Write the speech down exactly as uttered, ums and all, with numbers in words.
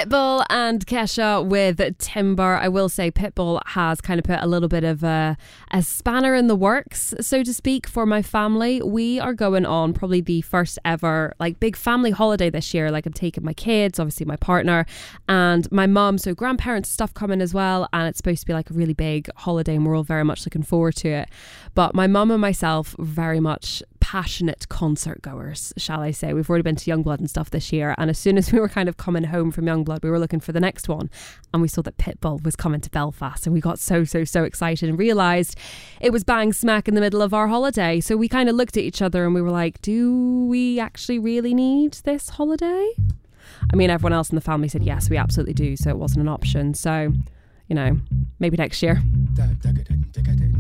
Pitbull and Kesha with Timber. I will say Pitbull has kind of put a little bit of a, a spanner in the works, so to speak, for my family. We are going on probably the first ever like big family holiday this year. Like I'm taking my kids, obviously my partner and my mum, so grandparents stuff coming as well, and it's supposed to be like a really big holiday and we're all very much looking forward to it. But my mum and myself very much passionate concert goers, shall I say. We've already been to Youngblood and stuff this year, and as soon as we were kind of coming home from Youngblood, we were looking for the next one, and we saw that Pitbull was coming to Belfast, and we got so so so excited and realised it was bang smack in the middle of our holiday. So we kind of looked at each other and we were like, do we actually really need this holiday? I mean, everyone else in the family said yes, we absolutely do, so it wasn't an option. So, you know, maybe next year.